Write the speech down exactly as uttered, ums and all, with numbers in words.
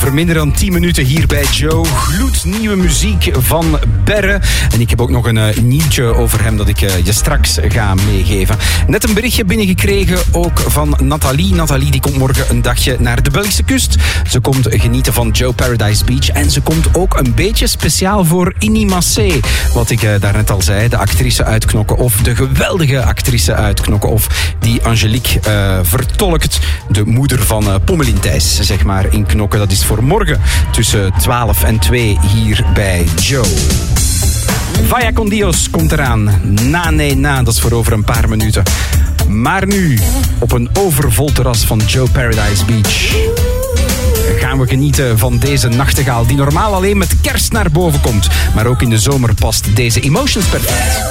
Over minder dan tien minuten hier bij Joe. Gloednieuwe muziek van Berre. En ik heb ook nog een uh, nieuwtje over hem dat ik uh, je straks ga meegeven. Net een berichtje binnengekregen ook van Nathalie. Nathalie die komt morgen een dagje naar de Belgische kust. Ze komt genieten van Joe Paradise Beach. En ze komt ook een beetje speciaal voor Inni Massé. Wat ik uh, daarnet al zei. De actrice uit Knokke of de geweldige actrice uit Knokke of die Angelique uh, vertolkt. De moeder van uh, Pommelien Thijs, zeg maar, in Knokke. Dat is voor morgen tussen twaalf en twee hier bij Joe. Vaya con Dios komt eraan. Na, nee, na. Dat is voor over een paar minuten. Maar nu, op een overvol terras van Joe Paradise Beach, gaan we genieten van deze nachtegaal die normaal alleen met kerst naar boven komt. Maar ook in de zomer past deze Emotions perfect.